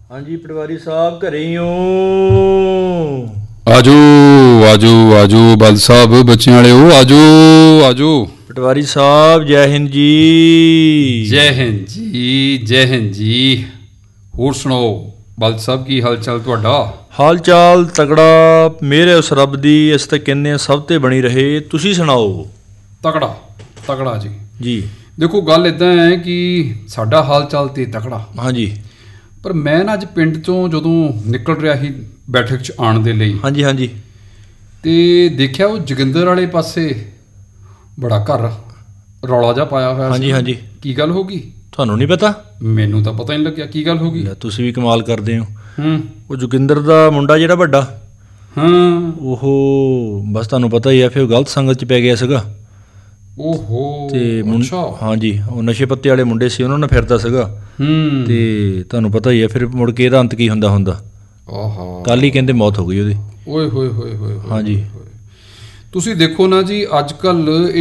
ਹਾਂਜੀ ਪਟਵਾਰੀ ਸਾਹਿਬ ਘਰੇ ਹੀ ਹੋ? ਆਜੋ ਆਜੋ ਆਜੋ ਬਲ ਸਾਹਿਬ ਬੱਚਿਆਂ ਵਾਲਿਓ ਆਜੋ ਆਜੋ। ਪਟਵਾਰੀ ਸਾਹਿਬ ਜੈ ਹਿੰਦ ਜੀ। ਜੈ ਹਿੰਦ ਜੀ ਜੈ ਹਿੰਦ ਜੀ। ਹੋਰ ਸੁਣਾਓ ਬਲ ਸਾਹਿਬ ਕੀ ਹਾਲ ਚਾਲ ਤੁਹਾਡਾ? ਹਾਲ ਚਾਲ ਤਗੜਾ, ਮੇਰੇ ਉਸ ਰੱਬ ਦੀ ਇਸ ਤੇ ਕਹਿੰਦੇ ਸਭ ਤੇ ਬਣੀ ਰਹੇ। ਤੁਸੀਂ ਸੁਣਾਓ? ਤਕੜਾ ਤਕੜਾ ਜੀ। ਜੀ ਦੇਖੋ ਗੱਲ ਇੱਦਾਂ ਹੈ ਕਿ ਸਾਡਾ ਹਾਲ ਚਾਲ ਤੇ ਤਕੜਾ, ਹਾਂਜੀ ਪਰ ਮੈਂ ਨਾ ਅੱਜ ਪਿੰਡ ਚੋਂ ਜਦੋਂ ਨਿਕਲ ਰਿਹਾ ਸੀ ਬੈਠਕ 'ਚ ਆਉਣ ਦੇ ਲਈ, ਹਾਂਜੀ ਹਾਂਜੀ, ਤੇ ਦੇਖਿਆ ਉਹ ਜੋਗਿੰਦਰ ਵਾਲੇ ਪਾਸੇ ਬੜਾ ਘਰ ਰੌਲਾ ਜਿਹਾ ਪਾਇਆ ਹੋਇਆ ਸੀ। ਹਾਂਜੀ ਹਾਂਜੀ। ਕੀ ਗੱਲ ਹੋ ਗਈ? ਤੁਹਾਨੂੰ ਨਹੀਂ ਪਤਾ? ਮੈਨੂੰ ਤਾਂ ਪਤਾ ਹੀ ਨਹੀਂ ਲੱਗਿਆ ਕੀ ਗੱਲ ਹੋ ਗਈ। ਤੁਸੀਂ ਵੀ ਕਮਾਲ ਕਰਦੇ ਹੋ। ਉਹ ਜੋਗਿੰਦਰ ਦਾ ਮੁੰਡਾ ਜਿਹੜਾ ਵੱਡਾ, ਹਾਂ ਉਹ ਬਸ ਤੁਹਾਨੂੰ ਪਤਾ ਹੀ ਹੈ, ਫਿਰ ਉਹ ਗਲਤ ਸੰਗਤ 'ਚ ਪੈ ਗਿਆ ਸੀਗਾ। ਓਹੋ ਤੇ ਅੱਛਾ। ਹਾਂਜੀ, ਉਹ ਨਸ਼ੇ ਪੱਤੇ ਵਾਲੇ ਮੁੰਡੇ ਸੀ, ਉਹਨਾਂ ਨਾਲ ਫਿਰਦਾ ਸੀਗਾ। ਤੇ ਤੁਹਾਨੂੰ ਪਤਾ ਹੀ ਹੈ ਫਿਰ ਮੁੜ ਕੇ ਇਹਦਾ ਅੰਤ ਕੀ ਹੁੰਦਾ। ਆਹਾ, ਕੱਲ ਹੀ ਕਹਿੰਦੇ ਮੌਤ ਹੋ ਗਈ ਉਹਦੀ। ਓਏ ਹੋਏ ਹੋਏ ਹੋਏ। ਹਾਂਜੀ। ਤੁਸੀਂ ਦੇਖੋ ਨਾ ਜੀ ਅੱਜ ਕੱਲ